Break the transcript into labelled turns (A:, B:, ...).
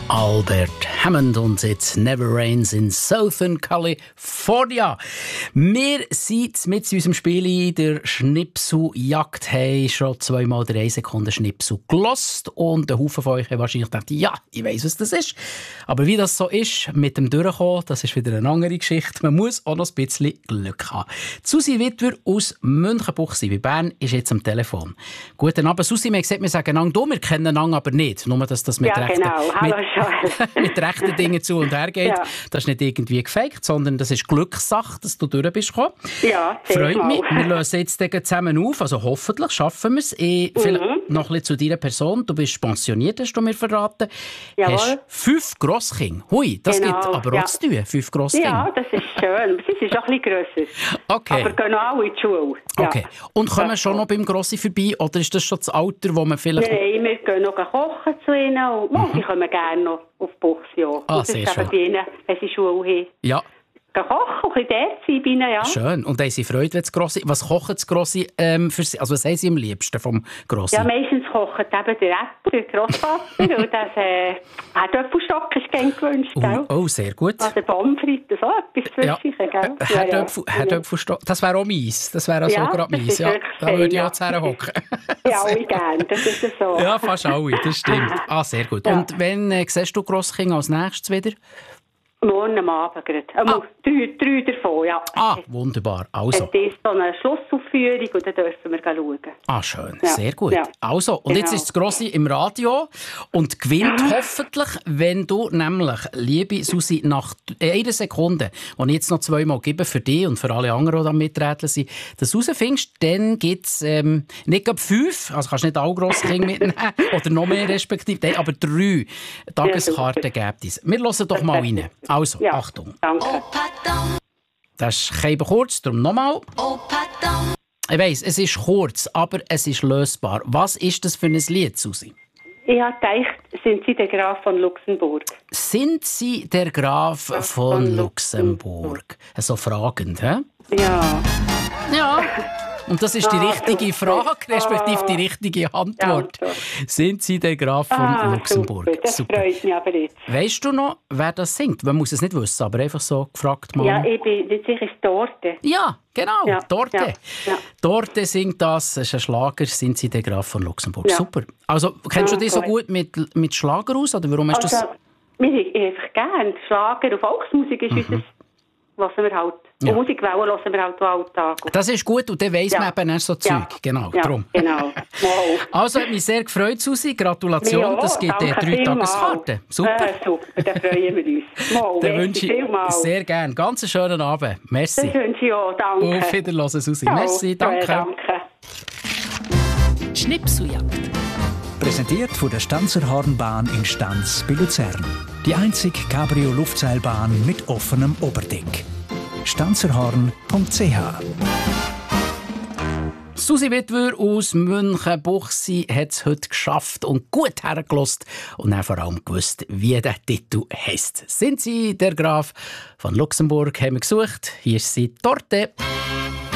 A: Albert Hammond und «It Never Rains in Southern California». Wir sind mit unserem Spiel in der Schnipseljagd, haben schon 2-mal 3 Sekunden Schnipsel gelost und ein Haufen von euch haben wahrscheinlich gedacht, ja, ich weiss, was das ist. Aber wie das so ist, mit dem Durchkommen, das ist wieder eine andere Geschichte. Man muss auch noch ein bisschen Glück haben. Susi Wittwer aus Münchenbuchsee bei Bern ist jetzt am Telefon. Guten Abend, Susi. Wir haben gesagt, wir sagen einander du, wir kennen einander aber nicht. Nur, dass das mit mit rechten Dingen zu und her geht. Ja. Das ist nicht irgendwie gefaked, sondern das ist Glückssache, dass du durch bist gekommen.
B: Ja,
A: freut mich. Wir lösen jetzt zusammen auf, also hoffentlich schaffen wir es. Vielleicht noch ein bisschen zu deiner Person. Du bist pensioniert, hast du mir verraten.
B: Jawohl.
A: Hast 5 Grosskinder. Hui, das gibt aber auch zu tun, 5 Grosskinder.
B: Ja, das ist schön. Sie ist auch ein bisschen grösser.
A: Okay.
B: Aber gehen alle in die Schule. Ja.
A: Okay. Und kommen wir schon noch beim Grossi vorbei, oder ist das schon das Alter, wo man vielleicht...
B: Nein, wir gehen noch kochen zu ihnen und sie kommen gerne noch auf die Buchse. Ja.
A: Das
B: ist
A: schön.
B: Bei ihnen, wenn sie Schule haben.
A: Ja.
B: Kochen, ein bisschen dort sein bei ihnen, ja.
A: Schön. Und haben sie Freude, wenn das Grossi... Was kochen das Grossi für sie? Also was haben sie am liebsten vom Grossi?
B: Ja, meistens kochen eben der Äpfel, der Grossvater. Und das Herdöpfelstock ist gern gewünscht, gell?
A: Oh, sehr gut.
B: Also Pommes frites, so etwas zwischen, gell?
A: Herdöpfelstock, das wäre auch meins. Das wäre auch so gerade meins. Ja, da würde ich auch zu hocken.
B: Ja, alle gerne, das ist so.
A: Ja, fast alle, das stimmt. Sehr gut. Ja. Und wann siehst du Grosskinder als nächstes wieder?
B: Morgen am Abend gerade. 3 davon, ja.
A: Wunderbar. Also.
B: Das ist so eine Schlussaufführung und dann dürfen wir schauen.
A: Schön. Ja. Sehr gut. Ja. Also, und jetzt ist das Grossi im Radio und gewinnt hoffentlich, wenn du nämlich, liebe Susi, nach 1 Sekunde, die ich jetzt noch 2-mal gebe für dich und für alle anderen, die da miträtseln sind, das rausfindest, dann gibt es nicht gerade 5, also kannst nicht alle Grosskinder mitnehmen, oder noch mehr respektive, aber 3 Tageskarten gibt es. Wir hören doch mal rein. Also, Achtung.
B: Danke.
A: Das ist eben kurz, darum nochmal. Ich weiss, es ist kurz, aber es ist lösbar. Was ist das für ein Lied, Susi?
B: Ich habe gedacht, sind Sie der Graf von Luxemburg?
A: Sind Sie der Graf von Luxemburg? So fragend, hä?
B: Ja.
A: Ja. Und das ist die richtige Frage, respektive die richtige Antwort. Sind Sie der Graf von Luxemburg?
B: Super. Das freut mich aber jetzt.
A: Weißt du noch, wer das singt? Man muss es nicht wissen, aber einfach so gefragt mal.
B: Ja, ich bin nicht sicher, ist Torte.
A: Ja, genau,
B: ja.
A: Torte.
B: Ja.
A: Torte singt das, ist ein Schlager, sind Sie der Graf von Luxemburg. Ja. Super. Also, kennst du dich so gut mit Schlager aus, oder warum hast du das?
B: Wir haben einfach gerne Schlager und Volksmusik ist unser, was wir halt. Ja. Und Musikwellen hören wir halt Alltag.
A: Das ist gut und dann weiss man eben erst so Zeug. Genau, drum.
B: Genau. Wow.
A: Also, hat mich sehr gefreut, Susi. Gratulation,
B: ja,
A: das gibt 3 Tageskarten. Super.
B: Super, dann freuen wir uns. Wow,
A: dann wünsche ich sehr gerne. Ganz einen schönen Abend. Merci.
B: Das wünsche ich auch, danke.
A: Auf Wiederhören, Susi.
B: Ja,
A: merci, danke.
B: Danke.
A: Schnipseljagd.
C: Präsentiert von der Stanzerhornbahn in Stanz bei Luzern. Die einzige Cabrio-Luftseilbahn mit offenem Oberdeck. stanzerhorn.ch.
A: Susi Wittwer aus Münchenbuchsee hat es heute geschafft und gut hergelassen und dann vor allem gewusst, wie der Titel heisst. Sind Sie der Graf von Luxemburg? Haben wir gesucht. Hier ist sie, Torte.